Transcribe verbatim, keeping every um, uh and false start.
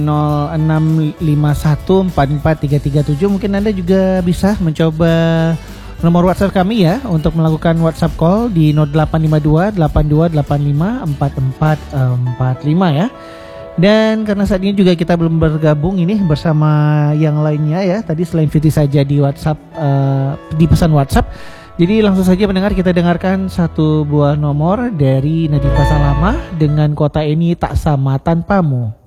nol enam lima satu empat empat tiga tiga tujuh. Mungkin Anda juga bisa mencoba nomor WhatsApp kami ya untuk melakukan WhatsApp call di nol delapan lima dua delapan dua delapan lima empat empat empat lima ya. Dan karena saat ini juga kita belum bergabung ini bersama yang lainnya ya. Tadi selain Fitri saja di WhatsApp uh, di pesan WhatsApp. Jadi langsung saja mendengar, kita dengarkan satu buah nomor dari Nadita Salamah dengan Kota Ini Tak Sama Tanpamu.